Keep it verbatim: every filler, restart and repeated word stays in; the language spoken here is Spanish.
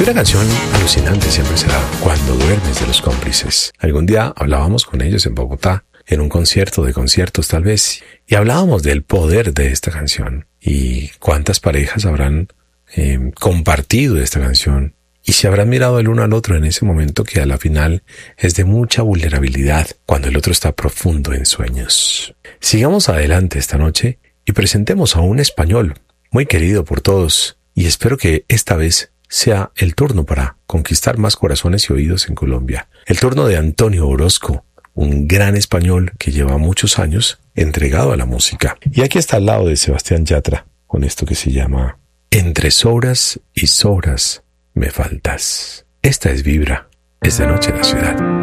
una canción alucinante siempre será Cuando duermes, de Los Cómplices. Algún día hablábamos con ellos en Bogotá, en un concierto de conciertos tal vez, y hablábamos del poder de esta canción y cuántas parejas habrán eh, compartido esta canción y se habrán mirado el uno al otro en ese momento que a la final es de mucha vulnerabilidad cuando el otro está profundo en sueños. Sigamos adelante esta noche y presentemos a un español muy querido por todos y espero que esta vez sea el turno para conquistar más corazones y oídos en Colombia. El turno de Antonio Orozco, un gran español que lleva muchos años entregado a la música. Y aquí está al lado de Sebastián Yatra, con esto que se llama Entre sobras y sobras me faltas. Esta es Vibra, es de noche en la ciudad.